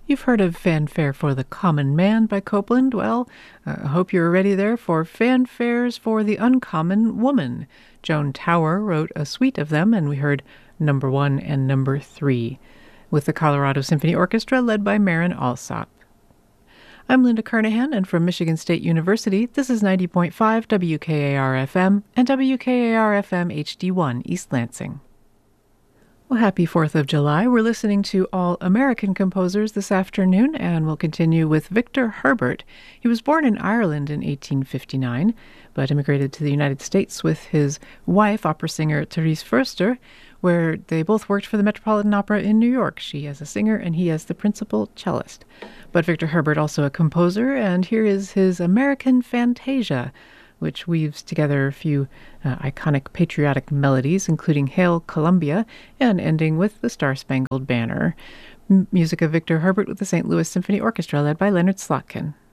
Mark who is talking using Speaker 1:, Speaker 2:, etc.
Speaker 1: You've heard of Fanfare for the Common Man by Copeland. Well, I hope you're ready there for Fanfares for the Uncommon Woman. Joan Tower wrote a suite of them, and we heard number 1 and number 3, with the Colorado Symphony Orchestra led by Marin Alsop. I'm Linda Kernahan, and from Michigan State University, this is 90.5 WKAR-FM and WKAR-FM HD1 East Lansing. Well, happy 4th of July. We're listening to all American composers this afternoon, and we'll continue with Victor Herbert. He was born in Ireland in 1859, but immigrated to the United States with his wife, opera singer Therese Förster, where they both worked for the Metropolitan Opera in New York, she as a singer and he as the principal cellist. But Victor Herbert also a composer, and here is his American Fantasia, which weaves together a few iconic patriotic melodies, including Hail Columbia, and ending with the Star-Spangled Banner. Music of Victor Herbert with the St. Louis Symphony Orchestra, led by Leonard Slotkin.